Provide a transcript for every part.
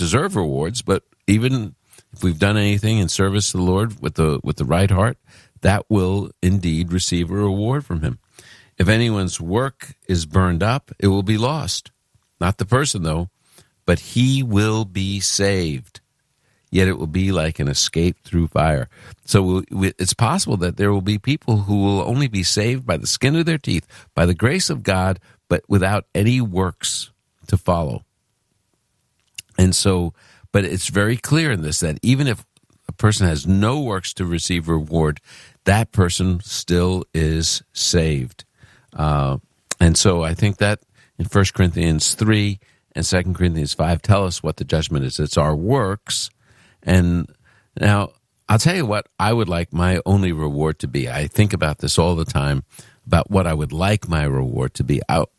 deserve rewards, but even if we've done anything in service to the Lord with the right heart, that will indeed receive a reward from him. If anyone's work is burned up, it will be lost. Not the person, though, but he will be saved. Yet it will be like an escape through fire. So it's possible that there will be people who will only be saved by the skin of their teeth, by the grace of God, but without any works to follow. And so, but it's very clear in this that even if a person has no works to receive reward, that person still is saved. And so I think that in 1 Corinthians 3 and 2 Corinthians 5 tell us what the judgment is. It's our works. And now, I'll tell you what I would like my only reward to be. I think about this all the time, about what I would like my reward to be. I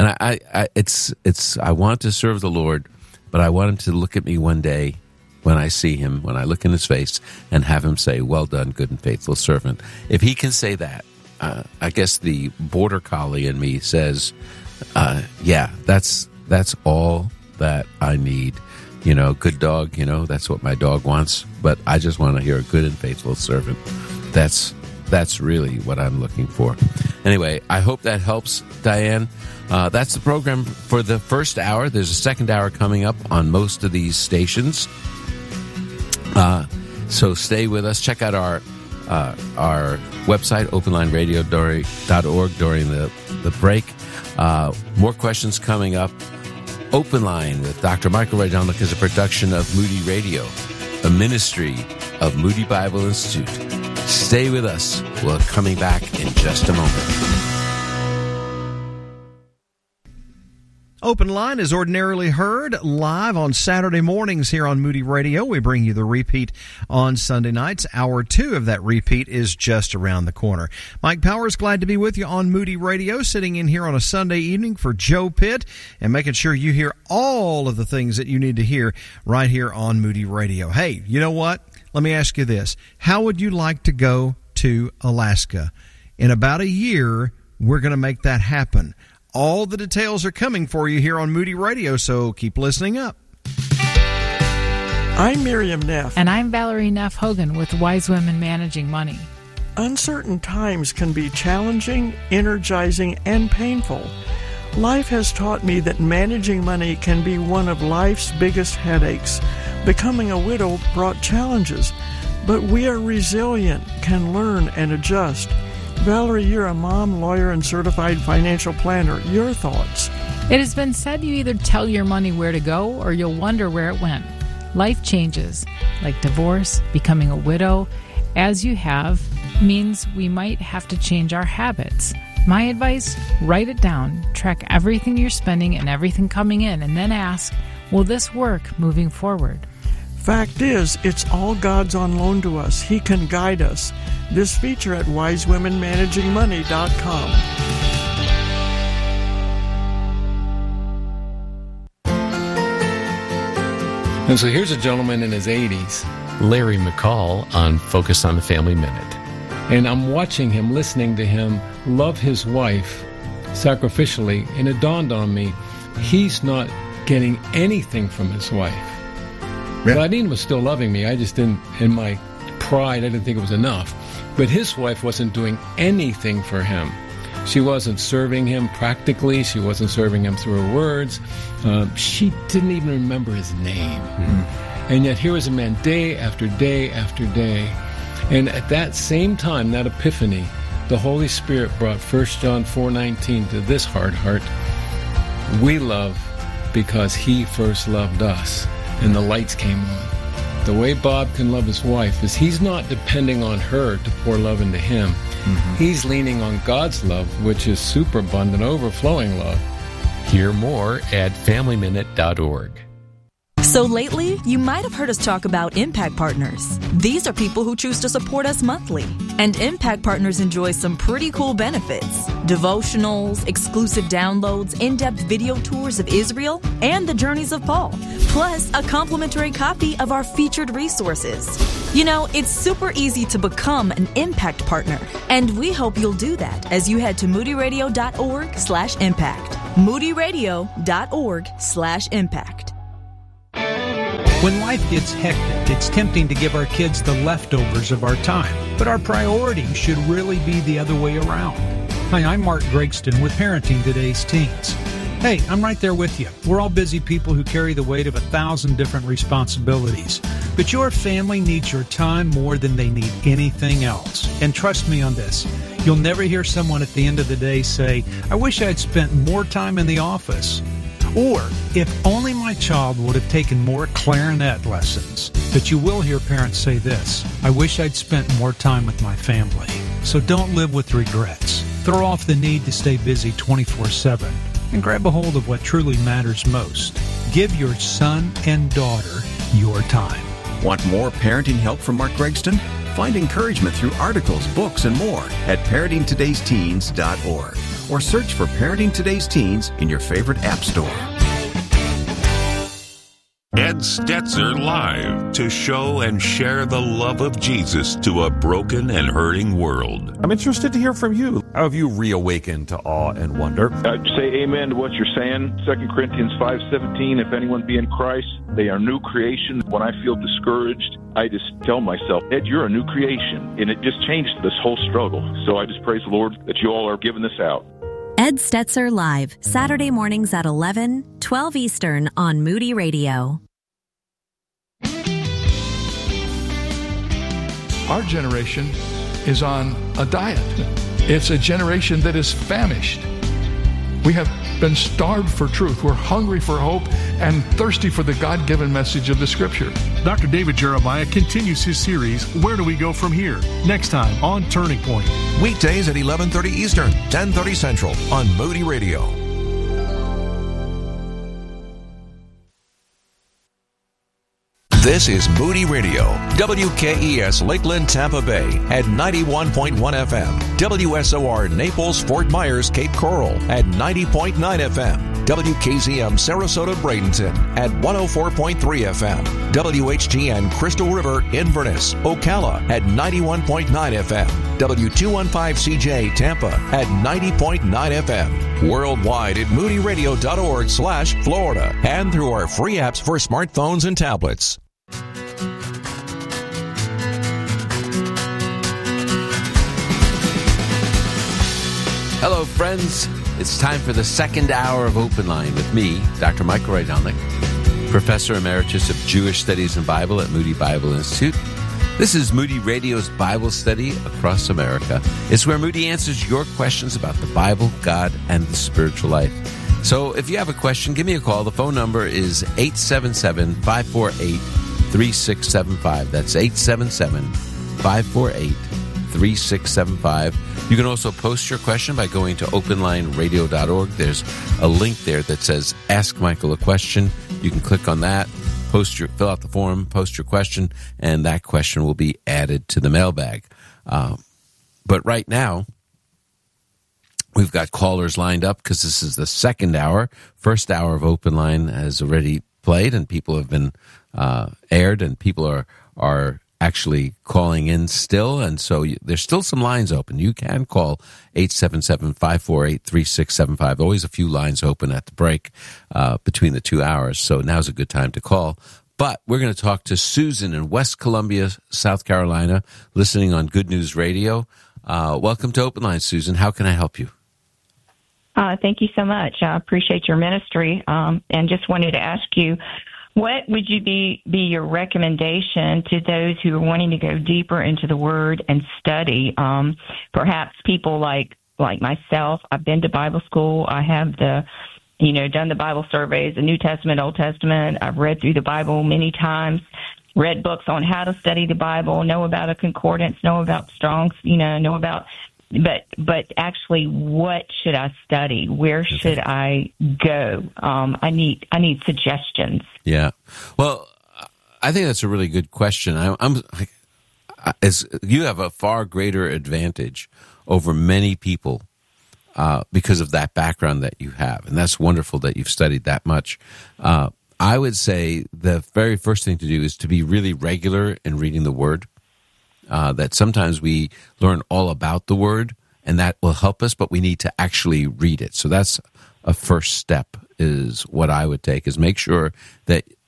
want to serve the Lord, but I want him to look at me one day when I see him, when I look in his face, and have him say, "Well done, good and faithful servant." If he can say that, I guess the border collie in me says, yeah, that's all that I need. You know, good dog, that's what my dog wants. But I just want to hear a good and faithful servant. That's really what I'm looking for. Anyway, I hope that helps, Diane. That's the program for the first hour. There's a second hour coming up on most of these stations. So stay with us. Check out our website, openlineradio.org, during the break. More questions coming up. Open Line with Dr. Michael Rydelnik is a production of Moody Radio, a ministry of Moody Bible Institute. Stay with us. We're coming back in just a moment. Open Line is ordinarily heard live on Saturday mornings here on Moody Radio. We bring you the repeat on Sunday nights. Hour 2 of that repeat is just around the corner. Mike Powers, glad to be with you on Moody Radio, sitting in here on a Sunday evening for Joe Pitt and making sure you hear all of the things that you need to hear right here on Moody Radio. Hey, you know what? Let me ask you this. How would you like to go to Alaska? In about a year, we're going to make that happen. All the details are coming for you here on Moody Radio, so keep listening up. I'm Miriam Neff. And I'm Valerie Neff Hogan with Wise Women Managing Money. Uncertain times can be challenging, energizing, and painful. Life has taught me that managing money can be one of life's biggest headaches. Becoming a widow brought challenges, but we are resilient, can learn and adjust. Valerie, you're a mom, lawyer, and certified financial planner. Your thoughts? It has been said you either tell your money where to go or you'll wonder where it went. Life changes, like divorce, becoming a widow, as you have, means we might have to change our habits. My advice, write it down, track everything you're spending and everything coming in, and then ask, will this work moving forward? Fact is, it's all God's on loan to us. He can guide us. This feature at wisewomenmanagingmoney.com. And so here's a gentleman in his 80s, Larry McCall, on Focus on the Family Minute. And I'm watching him, listening to him love his wife sacrificially, and it dawned on me, he's not getting anything from his wife. Yeah. Claudine was still loving me. I just didn't, in my pride, I didn't think it was enough. But his wife wasn't doing anything for him. She wasn't serving him practically. She wasn't serving him through her words. She didn't even remember his name. Mm-hmm. And yet here was a man day after day after day. And at that same time, that epiphany, the Holy Spirit brought 1 John 4:19 to this hard heart. We love because he first loved us. And the lights came on. The way Bob can love his wife is he's not depending on her to pour love into him. Mm-hmm. He's leaning on God's love, which is superabundant, overflowing love. Hear more at FamilyMinute.org. So lately, you might have heard us talk about Impact Partners. These are people who choose to support us monthly. And Impact Partners enjoy some pretty cool benefits. Devotionals, exclusive downloads, in-depth video tours of Israel, and the journeys of Paul. Plus, a complimentary copy of our featured resources. You know, it's super easy to become an Impact Partner. And we hope you'll do that as you head to moodyradio.org/impact. moodyradio.org/impact. When life gets hectic, it's tempting to give our kids the leftovers of our time, but our priorities should really be the other way around. Hi, I'm Mark Gregston with Parenting Today's Teens. Hey, I'm right there with you. We're all busy people who carry the weight of 1,000 different responsibilities. But your family needs your time more than they need anything else. And trust me on this, you'll never hear someone at the end of the day say, I wish I'd spent more time in the office. Or, if only my child would have taken more clarinet lessons. But you will hear parents say this, I wish I'd spent more time with my family. So don't live with regrets. Throw off the need to stay busy 24/7 and grab a hold of what truly matters most. Give your son and daughter your time. Want more parenting help from Mark Gregston? Find encouragement through articles, books, and more at parentingtodaysteens.org or search for Parenting Today's Teens in your favorite app store. Ed Stetzer Live, to show and share the love of Jesus to a broken and hurting world. I'm interested to hear from you. How have you reawakened to awe and wonder? I'd say amen to what you're saying. 2 Corinthians 5:17, if anyone be in Christ, they are new creation. When I feel discouraged, I just tell myself, Ed, you're a new creation. And it just changed this whole struggle. So I just praise the Lord that you all are giving this out. Ed Stetzer Live, Saturday mornings at 11, 12 Eastern on Moody Radio. Our generation is on a diet. It's a generation that is famished. We have been starved for truth. We're hungry for hope and thirsty for the God-given message of the Scripture. Dr. David Jeremiah continues his series, Where Do We Go From Here? Next time on Turning Point. Weekdays at 11:30 Eastern, 10:30 Central on Moody Radio. This is Moody Radio, WKES Lakeland, Tampa Bay at 91.1 FM, WSOR Naples, Fort Myers, Cape Coral at 90.9 FM, WKZM Sarasota, Bradenton at 104.3 FM, WHGN Crystal River, Inverness, Ocala at 91.9 FM, W215CJ Tampa at 90.9 FM, worldwide at moodyradio.org/Florida, and through our free apps for smartphones and tablets. Hello, friends. It's time for the second hour of Open Line with me, Dr. Michael Rydelnik, Professor Emeritus of Jewish Studies and Bible at Moody Bible Institute. This is Moody Radio's Bible study across America. It's where Moody answers your questions about the Bible, God, and the spiritual life. So if you have a question, give me a call. The phone number is 877-548-3675. That's 877-548-3675. You can also post your question by going to openlineradio.org. There's a link there that says Ask Michael a Question. You can click on that, fill out the form, post your question, and that question will be added to the mailbag. But right now, we've got callers lined up because this is the second hour. First hour of Open Line has already played, and people have been aired, and people are actually calling in still, and so there's still some lines open. You can call 877-548-3675. Always a few lines open at the break between the 2 hours, so now's a good time to call. But we're going to talk to Susan in West Columbia, South Carolina, listening on Good News Radio. Welcome to Open Line, Susan. How can I help you? Thank you so much. I appreciate your ministry, and just wanted to ask you, what would you be your recommendation to those who are wanting to go deeper into the Word and study? Perhaps people like myself. I've been to Bible school. I have done the Bible surveys, the New Testament, Old Testament. I've read through the Bible many times, read books on how to study the Bible, know about a concordance, know about Strong's, know about. But actually, what should I study? Where should I go? I need suggestions. Yeah. Well, I think that's a really good question. You have a far greater advantage over many people because of that background that you have, and that's wonderful that you've studied that much. I would say the very first thing to do is to be really regular in reading the Word. That sometimes we learn all about the Word, and that will help us, but we need to actually read it. So that's a first step, is what I would take, is make sure that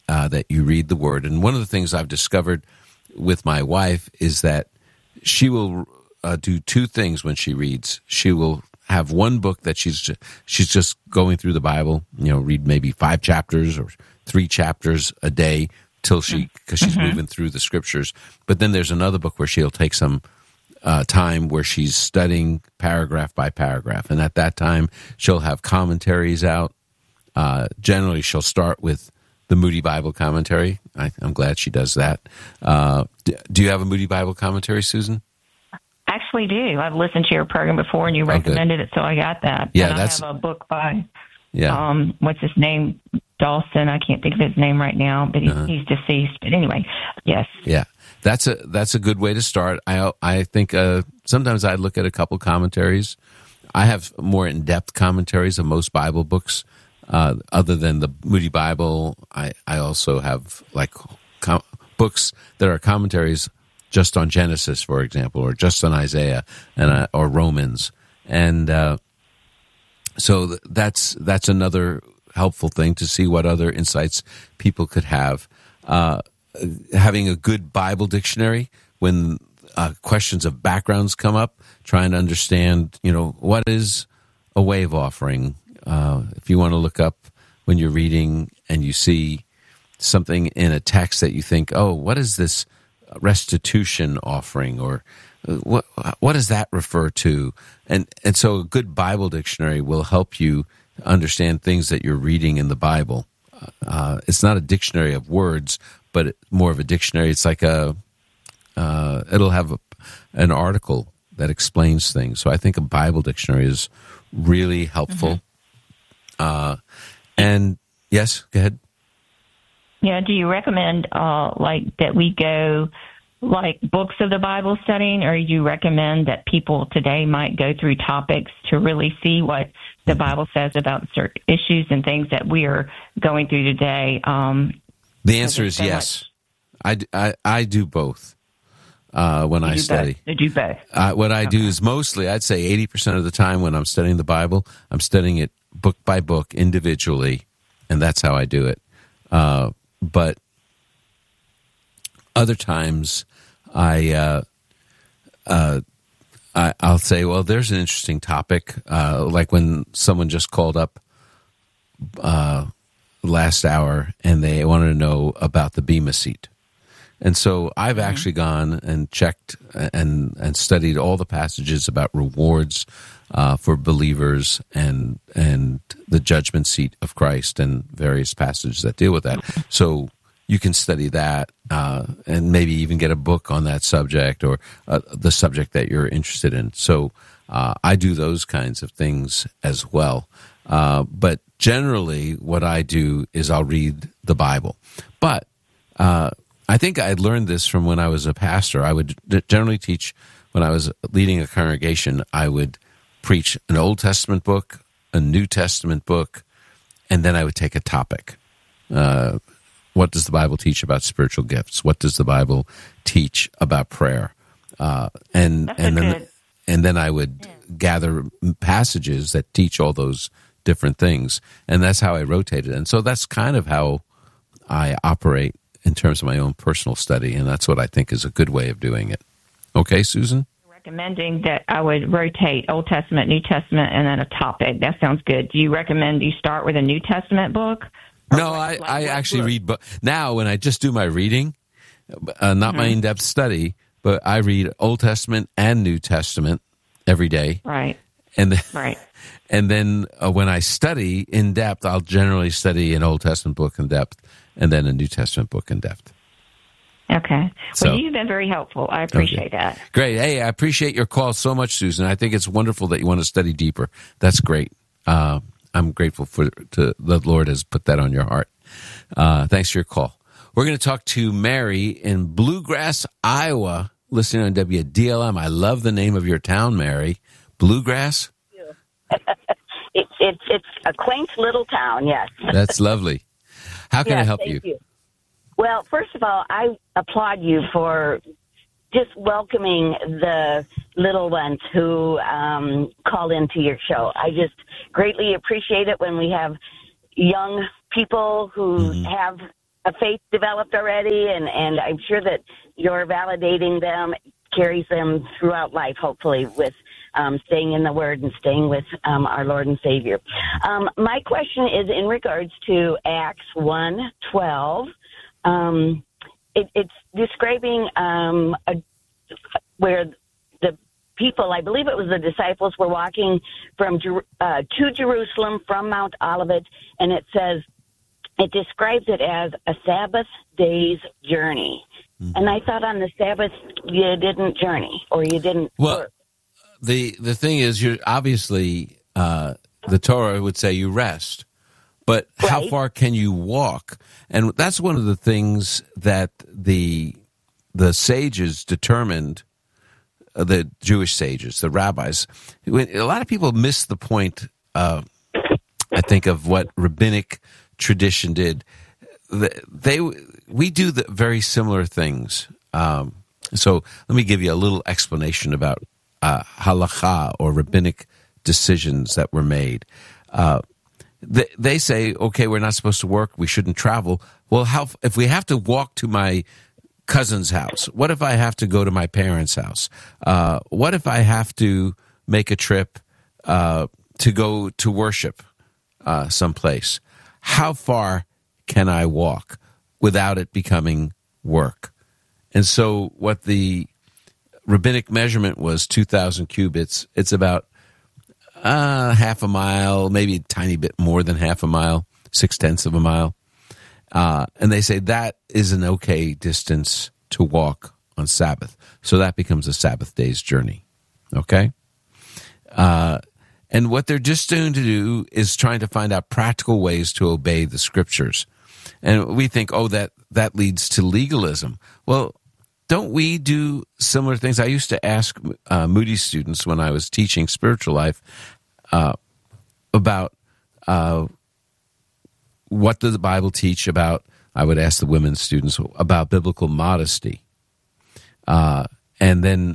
that you read the Word. And one of the things I've discovered with my wife is that she will do two things when she reads. She will have one book that she's just going through the Bible, read maybe 5 chapters or 3 chapters a day because she's moving through the Scriptures. But then there's another book where she'll take some time where she's studying paragraph by paragraph. And at that time, she'll have commentaries out. Generally, she'll start with the Moody Bible Commentary. I'm glad she does that. Do you have a Moody Bible Commentary, Susan? Actually do. I've listened to your program before, and you recommended it, so I got that. Yeah, and that's... I have a book by, yeah. What's his name? Dawson. I can't think of his name right now, but he's deceased. But anyway, yes. Yeah, that's a good way to start. I think sometimes I look at a couple commentaries. I have more in-depth commentaries of most Bible books. Other than the Moody Bible, I also have books that are commentaries just on Genesis, for example, or just on Isaiah or Romans, and so that's another helpful thing to see what other insights people could have. Having a good Bible dictionary when questions of backgrounds come up, trying to understand, what is a wave offering. If you want to look up when you're reading and you see something in a text that you think, oh, what is this restitution offering, or what does that refer to? And so a good Bible dictionary will help you understand things that you're reading in the Bible. It's not a dictionary of words, but more of a dictionary. It's like it'll have an article that explains things. So I think a Bible dictionary is really helpful. And yes, go ahead. Yeah, do you recommend that we go books of the Bible studying, or you recommend that people today might go through topics to really see what the Bible says about certain issues and things that we are going through today? The answer is yes. I do both when I study. You do both. What I do is mostly, I'd say 80% of the time when I'm studying the Bible, I'm studying it book by book individually, and that's how I do it. But other times I'll say, well, there's an interesting topic, like when someone just called up last hour and they wanted to know about the Bema seat. And so I've actually gone and checked and studied all the passages about rewards for believers and the judgment seat of Christ and various passages that deal with that. So you can study that and maybe even get a book on that subject or the subject that you're interested in. So I do those kinds of things as well. But generally what I do is I'll read the Bible. But I think I had learned this from when I was a pastor. I would generally teach, when I was leading a congregation, I would preach an Old Testament book, a New Testament book, and then I would take a topic. What does the Bible teach about spiritual gifts? What does the Bible teach about prayer? And then I would gather passages that teach all those different things. And that's how I rotated. And so that's kind of how I operate in terms of my own personal study, and that's what I think is a good way of doing it. Okay, Susan? Recommending that I would rotate Old Testament, New Testament, and then a topic. That sounds good. Do you recommend you start with a New Testament book? No, I actually read now when I just do my reading, not my in-depth study, but I read Old Testament and New Testament every day. Right. And then when I study in depth, I'll generally study an Old Testament book in depth and then a New Testament book in depth. Okay. Well, you've been very helpful. I appreciate that. Great. Hey, I appreciate your call so much, Susan. I think it's wonderful that you want to study deeper. That's great. I'm grateful to the Lord has put that on your heart. Thanks for your call. We're going to talk to Mary in Bluegrass, Iowa, listening on WDLM. I love the name of your town, Mary. Bluegrass? It's a quaint little town, yes. That's lovely. How can I help you? Well, first of all, I applaud you for just welcoming the little ones who call into your show. I just greatly appreciate it when we have young people who have a faith developed already, and I'm sure that you're validating them, carries them throughout life, hopefully, with staying in the Word and staying with our Lord and Savior. My question is in regards to Acts 1:12. It's describing where the people, I believe it was the disciples, were walking from to Jerusalem from Mount Olivet, and it says, it describes it as a Sabbath day's journey. Mm-hmm. And I thought on the Sabbath you didn't journey, or you didn't work. The thing is, you're obviously the Torah would say you rest, but how far can you walk? And that's one of the things that the sages determined. The Jewish sages, the rabbis. A lot of people miss the point, I think, of what rabbinic tradition did. We do the very similar things. So let me give you a little explanation about halakha, or rabbinic decisions that were made. They say, okay, we're not supposed to work, we shouldn't travel. Well, if we have to walk to my cousin's house, what if I have to go to my parents' house? What if I have to make a trip to go to worship someplace? How far can I walk without it becoming work? And so what the rabbinic measurement was 2,000 cubits. It's about half a mile, maybe a tiny bit more than half a mile, 0.6 of a mile. And they say that is an okay distance to walk on Sabbath. So that becomes a Sabbath day's journey. Okay? And what they're just doing to do is trying to find out practical ways to obey the scriptures. And we think, that leads to legalism. Well, don't we do similar things? I used to ask Moody students when I was teaching spiritual life about what does the Bible teach about, I would ask the women students, about biblical modesty. And then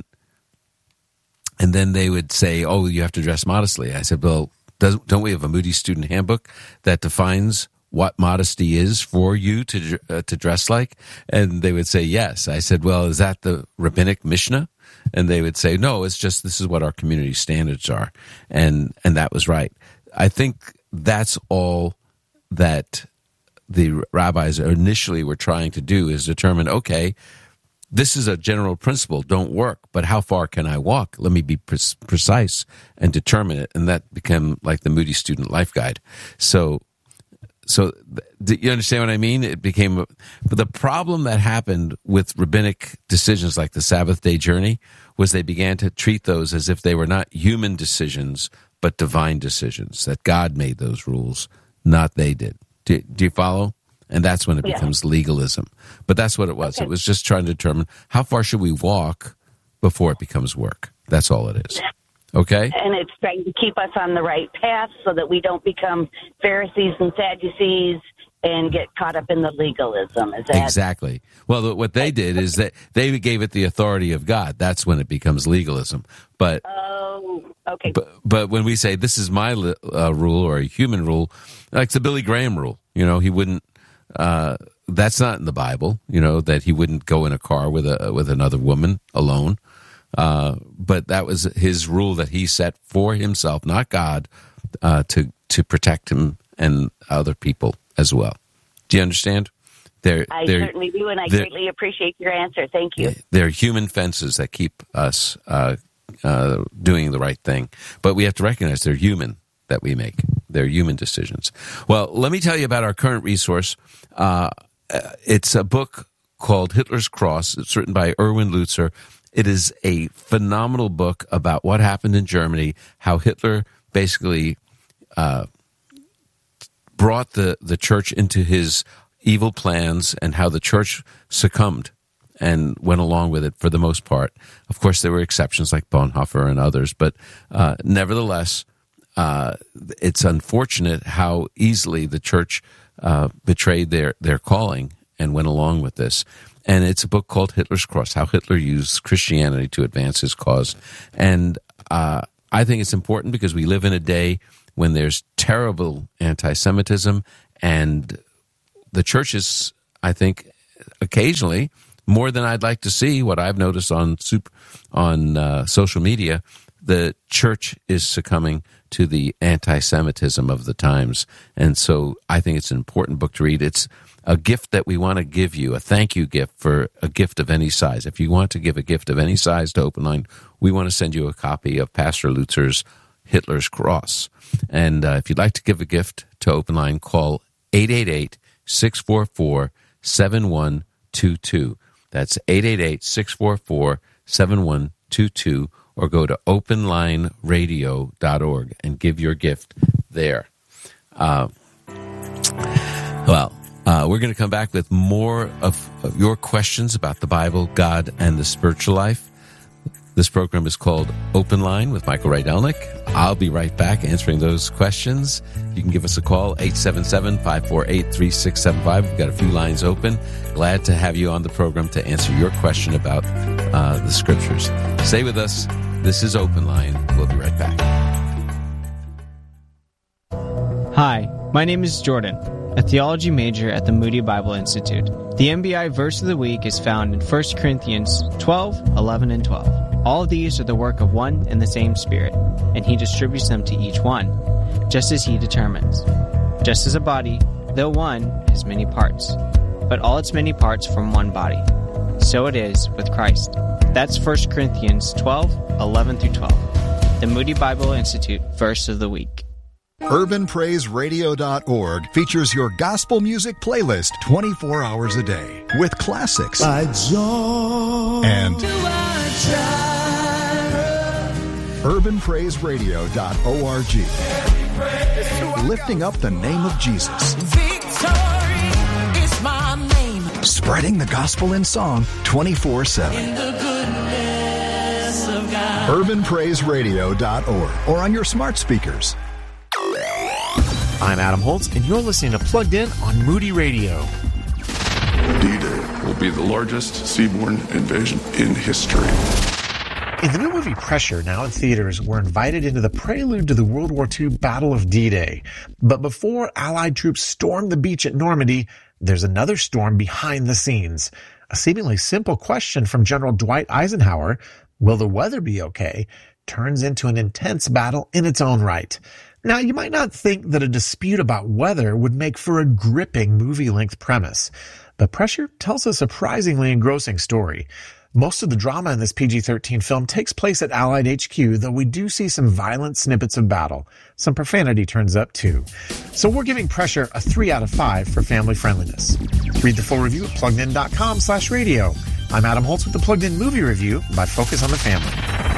they would say, you have to dress modestly. I said, well, don't we have a Moody student handbook that defines what modesty is for you to dress like? And they would say, yes. I said, well, is that the rabbinic Mishnah? And they would say, no, it's just this is what our community standards are. And that was right. I think that's all that the rabbis initially were trying to do, is determine, okay, this is a general principle, don't work, but how far can I walk? Let me be precise and determine it. And that became like the Moody Student Life Guide. So do you understand what I mean? It became, but the problem that happened with rabbinic decisions like the Sabbath day journey was they began to treat those as if they were not human decisions, but divine decisions, that God made those rules, not they did. Do you follow? And that's when it becomes legalism. But that's what it was. Okay. It was just trying to determine how far should we walk before it becomes work. That's all it is. Okay? And it's trying to keep us on the right path so that we don't become Pharisees and Sadducees and get caught up in the legalism. Is that exactly? Well, what they did is that they gave it the authority of God. That's when it becomes legalism. But okay. But when we say this is my rule or a human rule, like the Billy Graham rule, he wouldn't. That's not in the Bible. That he wouldn't go in a car with another woman alone. But that was his rule that he set for himself, not God, to protect him and other people as well. Do you understand? I certainly do, and I greatly appreciate your answer. Thank you. They're human fences that keep us doing the right thing. But we have to recognize they're human that we make. They're human decisions. Well, let me tell you about our current resource. It's a book called Hitler's Cross. It's written by Erwin Lutzer. It is a phenomenal book about what happened in Germany, how Hitler basically brought the church into his evil plans, and how the church succumbed and went along with it for the most part. Of course, there were exceptions like Bonhoeffer and others, but nevertheless, it's unfortunate how easily the church betrayed their calling and went along with this. And it's a book called Hitler's Cross, how Hitler used Christianity to advance his cause. And I think it's important because we live in a day when there's terrible anti-Semitism, and the church is, I think occasionally, more than I'd like to see, what I've noticed on social media, the church is succumbing to the anti-Semitism of the times. And so I think it's an important book to read. It's a gift that we want to give you, a thank you gift for a gift of any size. If you want to give a gift of any size to Open Line, we want to send you a copy of Pastor Lutzer's Hitler's Cross. And if you'd like to give a gift to Open Line, call 888-644-7122. That's 888-644-7122, or go to openlineradio.org and give your gift there. We're going to come back with more of your questions about the Bible, God, and the spiritual life. This program is called Open Line with Michael Rydelnik. I'll be right back answering those questions. You can give us a call, 877-548-3675. We've got a few lines open. Glad to have you on the program to answer your question about the Scriptures. Stay with us. This is Open Line. We'll be right back. Hi, my name is Jordan, a theology major at the Moody Bible Institute. The MBI verse of the week is found in 1 Corinthians 12, 11, and 12. All of these are the work of one and the same Spirit, and He distributes them to each one, just as He determines. Just as a body, though one, has many parts, but all its many parts form one body. So it is with Christ. That's 1 Corinthians 12, 11 through 12. The Moody Bible Institute verse of the week. UrbanPraiseRadio.org features your gospel music playlist 24 hours a day with classics and UrbanPraiseRadio.org, lifting up the name of Jesus. Victory is my name. Spreading the gospel in song 24/7. In the goodness of God. UrbanPraiseRadio.org or on your smart speakers. I'm Adam Holtz, and you're listening to Plugged In on Moody Radio. D-Day will be the largest seaborne invasion in history. In the new movie Pressure, now in theaters, we're invited into the prelude to the World War II Battle of D-Day. But before Allied troops storm the beach at Normandy, there's another storm behind the scenes. A seemingly simple question from General Dwight Eisenhower, will the weather be okay, turns into an intense battle in its own right. Now, you might not think that a dispute about weather would make for a gripping movie-length premise, but Pressure tells a surprisingly engrossing story. Most of the drama in this PG-13 film takes place at Allied HQ, though we do see some violent snippets of battle. Some profanity turns up, too. So we're giving Pressure a 3 out of 5 for family friendliness. Read the full review at pluggedin.com/radio. I'm Adam Holtz with the Plugged In Movie Review by Focus on the Family.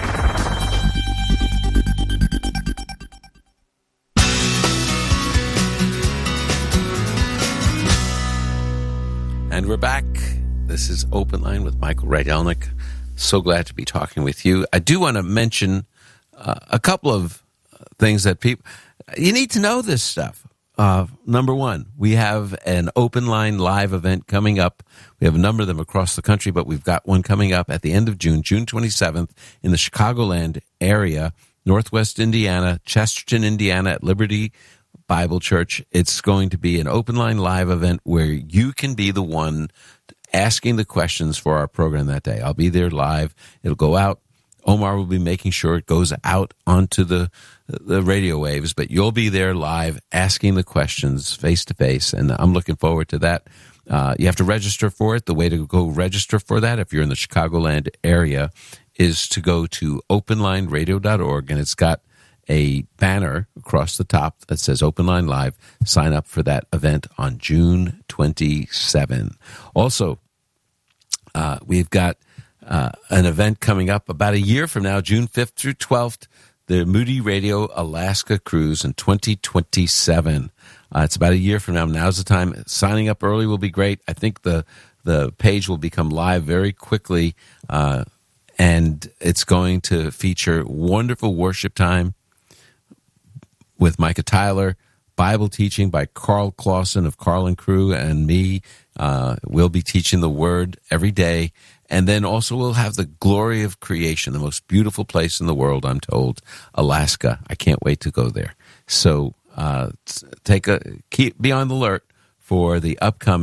And we're back. This is Open Line with Michael Rydelnik. So glad to be talking with you. I do want to mention a couple of things that people... You need to know this stuff. Number one, we have an Open Line live event coming up. We have a number of them across the country, but we've got one coming up at the end of June, June 27th, in the Chicagoland area, Northwest Indiana, Chesterton, Indiana, at Liberty Bible Church. It's going to be an Open Line live event where you can be the one asking the questions for our program that day. I'll be there live. It'll go out. Omar will be making sure it goes out onto the radio waves, but you'll be there live asking the questions face to face, and I'm looking forward to that. You have to register for it. The way to go register for that, if you're in the Chicagoland area, is to go to openlineradio.org, and it's got a banner across the top that says Open Line Live. Sign up for that event on June 27. Also, we've got an event coming up about a year from now, June 5th through 12th, the Moody Radio Alaska Cruise in 2027. It's about a year from now. Now's the time. Signing up early will be great. I think the page will become live very quickly, and it's going to feature wonderful worship time with Micah Tyler, Bible teaching by Carl Clausen of Carl and Crew, and me. We'll be teaching the Word every day. And then also we'll have the glory of creation, the most beautiful place in the world, I'm told, Alaska. I can't wait to go there. So be on the alert for the upcoming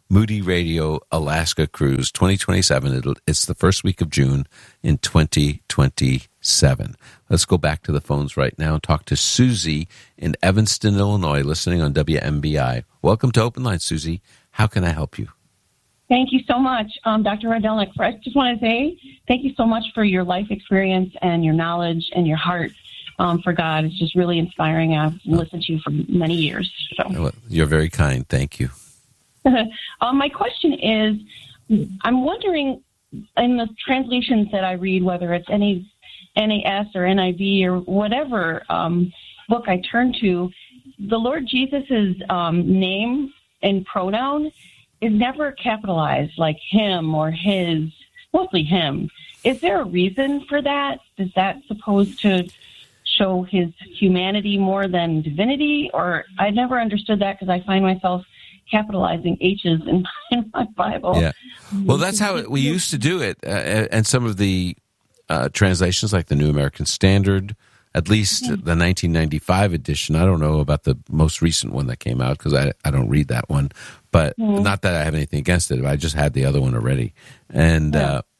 Moody Radio Alaska Cruise 2027. It's the first week of June in 2027. Let's go back to the phones right now and talk to Susie in Evanston, Illinois, listening on WMBI. Welcome to Open Line, Susie. How can I help you? Thank you so much, Dr. Rydelnik. I just want to say thank you so much for your life experience and your knowledge and your heart for God. It's just really inspiring. I've listened to you for many years. So. You're very kind. Thank you. My question is, I'm wondering, in the translations that I read, whether it's NAS or NIV or whatever book I turn to, the Lord Jesus' name and pronoun is never capitalized like him or his, mostly him. Is there a reason for that? Is that supposed to show his humanity more than divinity? Or I never understood that because I find myself capitalizing H's in my Bible. Yeah. Well, that's how we used to do it. And some of the translations, like the New American Standard, at least the 1995 edition. I don't know about the most recent one that came out because I don't read that one. But not that I have anything against it. I just had the other one already. And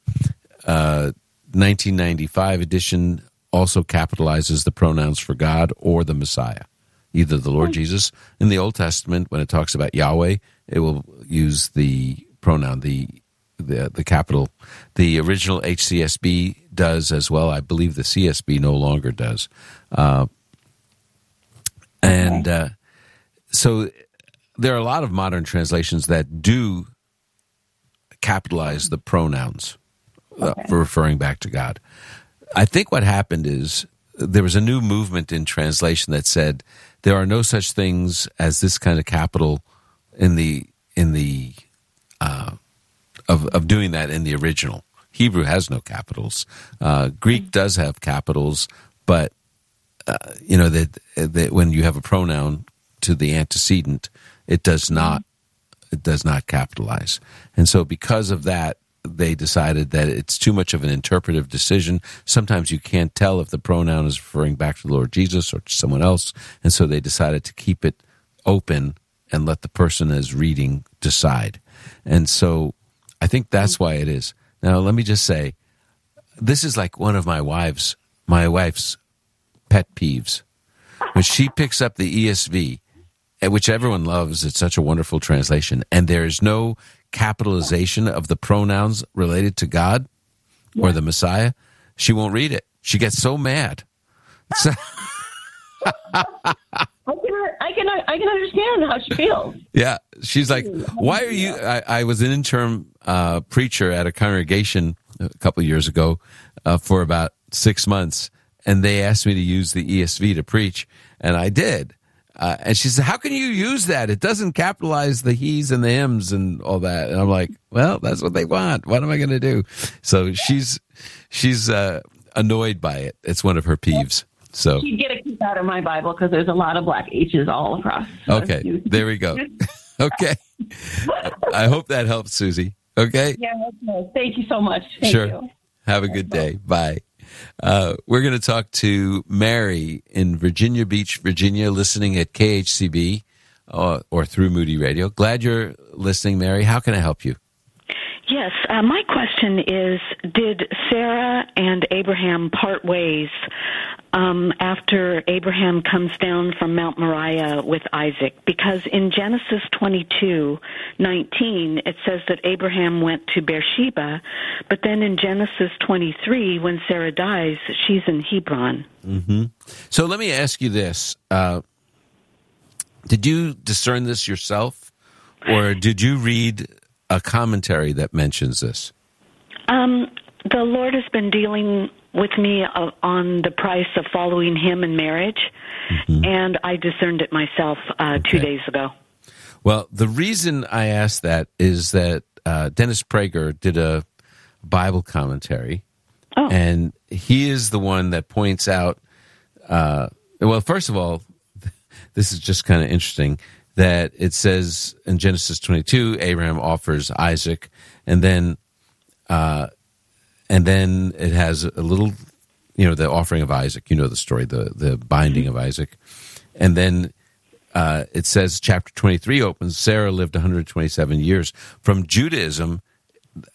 1995 edition also capitalizes the pronouns for God or the Messiah. Either the Lord Jesus. In the Old Testament, when it talks about Yahweh, it will use the pronoun, the capital. The original HCSB does as well. I believe the CSB no longer does. So there are a lot of modern translations that do capitalize the pronouns for referring back to God. I think what happened is there was a new movement in translation that said there are no such things as this kind of capital of doing that in the original. Hebrew has no capitals. Greek does have capitals, but that when you have a pronoun to the antecedent, it does not capitalize. And so because of that, they decided that it's too much of an interpretive decision. Sometimes you can't tell if the pronoun is referring back to the Lord Jesus or to someone else, and so they decided to keep it open and let the person as reading decide. And so I think that's why it is. Now, let me just say, this is like one of my wife's pet peeves. When she picks up the ESV, which everyone loves, it's such a wonderful translation, and there is no capitalization of the pronouns related to God or the Messiah, she won't read it. She gets so mad. I can understand how she feels. Yeah, she's like, why are you... I was an interim preacher at a congregation a couple of years ago for about 6 months, and they asked me to use the ESV to preach, and I did. And she said, how can you use that? It doesn't capitalize the he's and the hims and all that. And I'm like, well, that's what they want. What am I going to do? So she's annoyed by it. It's one of her peeves. So she'd get a kick out of my Bible because there's a lot of black H's all across. Okay, there we go. Okay. I hope that helps, Susie. Okay? Yeah, okay. Thank you so much. Thank you. Have a good day. Bye. We're going to talk to Mary in Virginia Beach, Virginia, listening at KHCB or through Moody Radio. Glad you're listening, Mary. How can I help you? Yes, my question is, did Sarah and Abraham part ways after Abraham comes down from Mount Moriah with Isaac? Because in Genesis 22:19, it says that Abraham went to Beersheba, but then in Genesis 23, when Sarah dies, she's in Hebron. Mm-hmm. So let me ask you this. Did you discern this yourself, or did you read a commentary that mentions this? The Lord has been dealing with me on the price of following Him in marriage, and I discerned it myself 2 days ago. Well, the reason I asked that is that Dennis Prager did a Bible commentary, and he is the one that points out, well, first of all, this is just kind of interesting, that it says in Genesis 22, Abraham offers Isaac, and then it has a little, the offering of Isaac. You know the story, the binding of Isaac, and then it says chapter 23 opens, Sarah lived 127 years. From Judaism,